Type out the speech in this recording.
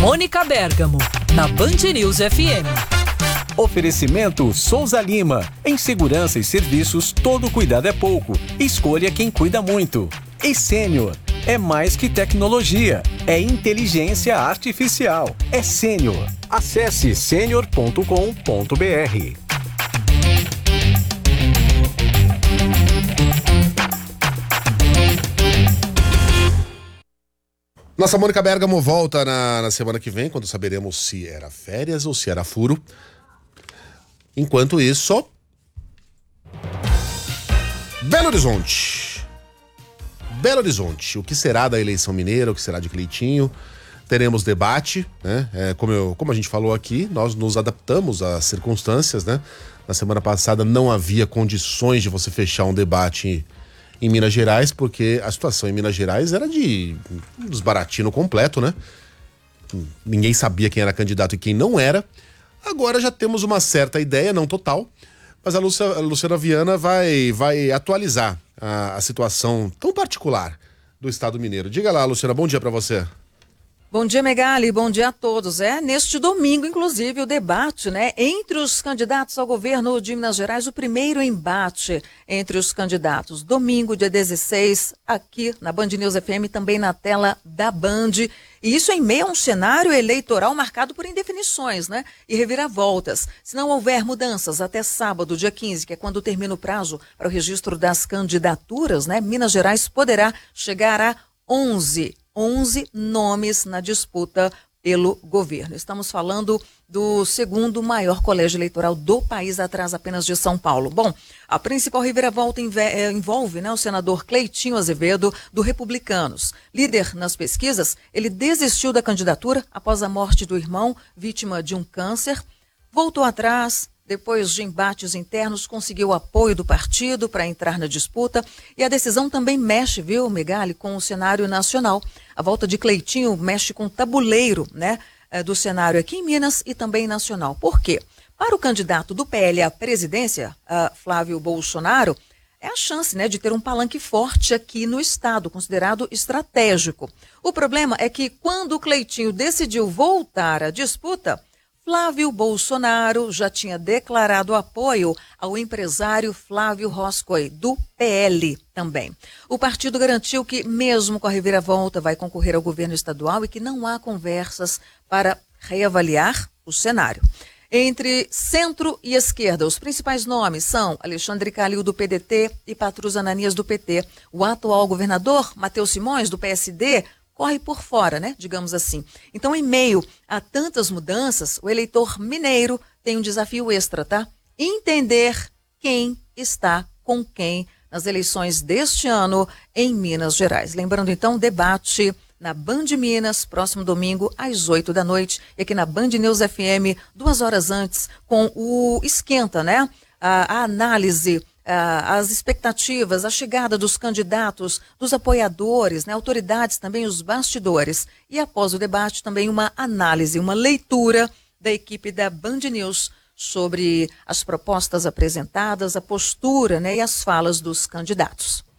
Mônica Bergamo, na Band News FM. Oferecimento Souza Lima. Em segurança e serviços, todo cuidado é pouco. Escolha quem cuida muito. E Sênior. É mais que tecnologia. É inteligência artificial. É Sênior. Acesse senior.com.br. Nossa Mônica Bergamo volta na semana que vem, quando saberemos se era férias ou se era furo. Enquanto isso, Belo Horizonte. O que será da eleição mineira, o que será de Cleitinho? Teremos debate, né? Como a gente falou aqui, nós nos adaptamos às circunstâncias, né? Na semana passada não havia condições de você fechar um debate em Minas Gerais, porque a situação em Minas Gerais era de desbaratino completo, né? Ninguém sabia quem era candidato e quem não era. Agora já temos uma certa ideia, não total, mas a Luciana Viana vai atualizar a situação tão particular do Estado mineiro. Diga lá, Luciana, bom dia para você. Bom dia, Megali, bom dia a todos. Neste domingo, inclusive, o debate, né, entre os candidatos ao governo de Minas Gerais, o primeiro embate entre os candidatos. Domingo, dia 16, aqui na Band News FM, também na tela da Band. E isso em meio a um cenário eleitoral marcado por indefinições, né, e reviravoltas. Se não houver mudanças até sábado, dia 15, que é quando termina o prazo para o registro das candidaturas, né, Minas Gerais poderá chegar a 11 nomes na disputa pelo governo. Estamos falando do segundo maior colégio eleitoral do país, atrás apenas de São Paulo. Bom, a principal reviravolta envolve, né, o senador Cleitinho Azevedo, do Republicanos. Líder nas pesquisas, ele desistiu da candidatura após a morte do irmão, vítima de um câncer, voltou atrás. Depois de embates internos, conseguiu o apoio do partido para entrar na disputa. E a decisão também mexe, viu, Megali, com o cenário nacional. A volta de Cleitinho mexe com o tabuleiro, né, do cenário aqui em Minas e também nacional. Por quê? Para o candidato do PL à presidência, Flávio Bolsonaro, é a chance, né, de ter um palanque forte aqui no estado, considerado estratégico. O problema é que quando o Cleitinho decidiu voltar à disputa, Flávio Bolsonaro já tinha declarado apoio ao empresário Flávio Roscoe, do PL também. O partido garantiu que, mesmo com a reviravolta, vai concorrer ao governo estadual e que não há conversas para reavaliar o cenário. Entre centro e esquerda, os principais nomes são Alexandre Calil, do PDT, e Patrus Ananias, do PT. O atual governador, Matheus Simões, do PSD, corre por fora, né? Digamos assim. Então, em meio a tantas mudanças, o eleitor mineiro tem um desafio extra, tá? Entender quem está com quem nas eleições deste ano em Minas Gerais. Lembrando, então, debate na Band Minas, próximo domingo, às 8 da noite. E aqui na Band News FM, 2 horas antes, com o Esquenta, né? A análise, as expectativas, a chegada dos candidatos, dos apoiadores, né, autoridades também, os bastidores. E após o debate também uma análise, uma leitura da equipe da Band News sobre as propostas apresentadas, a postura, né, e as falas dos candidatos.